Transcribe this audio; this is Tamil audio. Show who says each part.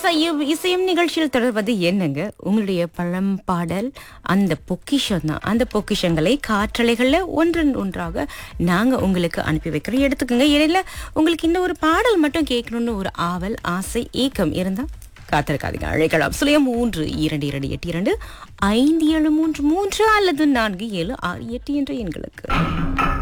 Speaker 1: இசையும் நிகழ்ச்சியில் தொடர்வது என்னங்க உங்களுடைய பழம் பாடல் அந்த பொக்கிஷம் தான். அந்த பொக்கிஷங்களை காற்றலைகள்ல ஒன்றன் ஒன்றாக நாங்க உங்களுக்கு அனுப்பி வைக்கிறோம். எடுத்துக்கோங்க. இடையில உங்களுக்கு இந்த ஒரு பாடல் மட்டும் கேட்கணும்னு ஒரு ஆவல், ஆசை, ஏக்கம் இருந்தா காத்திருக்காதீங்க, அழைக்கலாம். 032282 5733 அல்லது 4768 என்ற எண்களுக்கு.